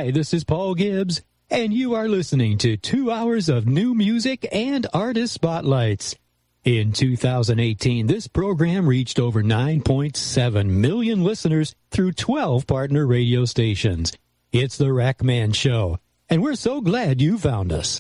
Hi, this is Paul Gibbs, and you are listening to 2 hours of new music and artist spotlights. In 2018, this program reached over 9.7 million listeners through 12 partner radio stations. It's the Rackman Show, and we're so glad you found us.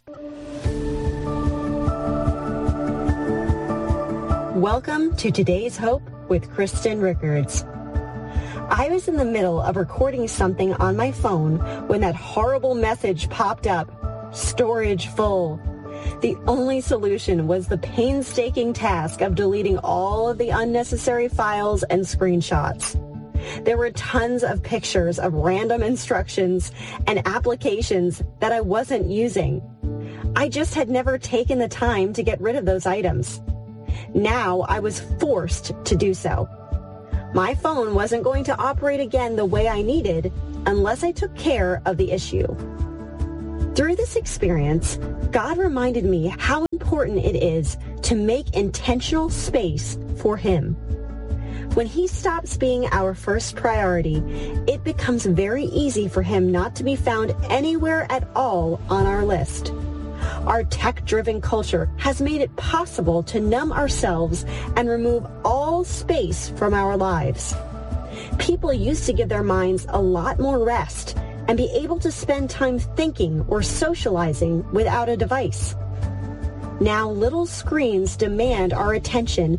Welcome to Today's Hope with Kristen Rickards. I was in the middle of recording something on my phone when that horrible message popped up, storage full. The only solution was the painstaking task of deleting all of the unnecessary files and screenshots. There were tons of pictures of random instructions and applications that I wasn't using. I just had never taken the time to get rid of those items. Now I was forced to do so. My phone wasn't going to operate again the way I needed unless I took care of the issue. Through this experience, God reminded me how important it is to make intentional space for Him. When He stops being our first priority, it becomes very easy for Him not to be found anywhere at all on our list. Our tech-driven culture has made it possible to numb ourselves and remove all space from our lives. People used to give their minds a lot more rest and be able to spend time thinking or socializing without a device. Now little screens demand our attention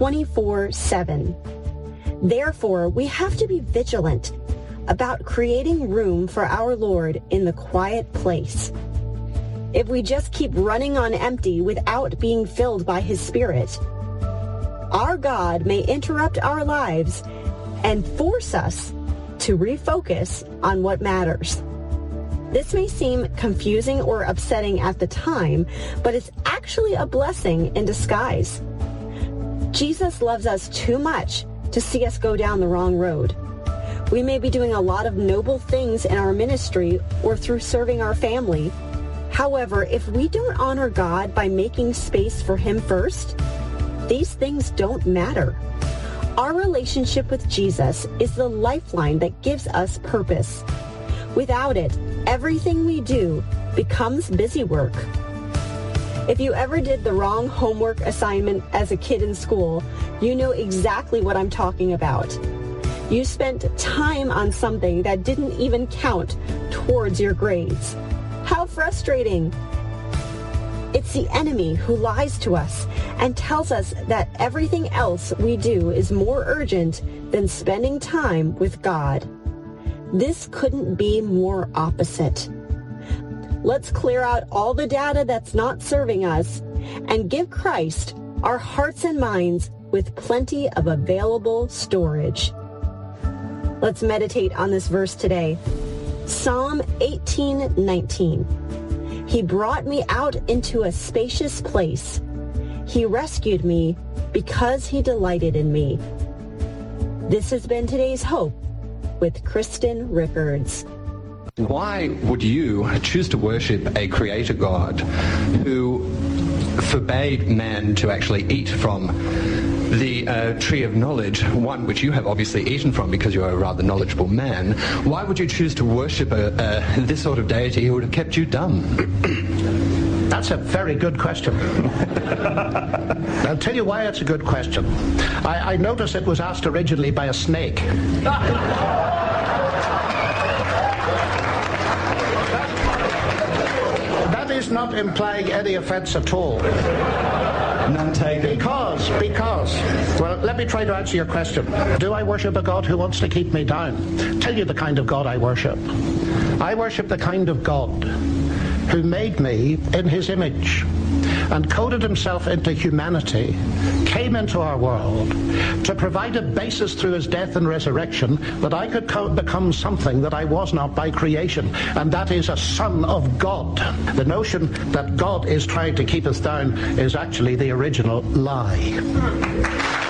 24/7. Therefore, we have to be vigilant about creating room for our Lord in the quiet place. If we just keep running on empty without being filled by His Spirit, our God may interrupt our lives and force us to refocus on what matters. This may seem confusing or upsetting at the time, but it's actually a blessing in disguise. Jesus loves us too much to see us go down the wrong road. We may be doing a lot of noble things in our ministry or through serving our family. However, if we don't honor God by making space for Him first, these things don't matter. Our relationship with Jesus is the lifeline that gives us purpose. Without it, everything we do becomes busy work. If you ever did the wrong homework assignment as a kid in school, you know exactly what I'm talking about. You spent time on something that didn't even count towards your grades. How frustrating! It's the enemy who lies to us and tells us that everything else we do is more urgent than spending time with God. This couldn't be more opposite. Let's clear out all the data that's not serving us and give Christ our hearts and minds with plenty of available storage. Let's meditate on this verse today. Psalm 18:19. He brought me out into a spacious place. He rescued me because He delighted in me. This has been Today's Hope with Kristen Rickards. Why would you choose to worship a creator God who forbade man to actually eat from the tree of knowledge, one which you have obviously eaten from because you're a rather knowledgeable man? Why would you choose to worship this sort of deity who would have kept you dumb? That's a very good question. I'll tell you why it's a good question. I noticed it was asked originally by a snake. That is not implying any offense at all. None taken. Because, well, let me try to answer your question. Do I worship a God who wants to keep me down? Tell you the kind of God I worship. I worship the kind of God who made me in His image and coded Himself into humanity, came into our world to provide a basis through His death and resurrection that I could become something that I was not by creation, and that is a son of God. The notion that God is trying to keep us down is actually the original lie.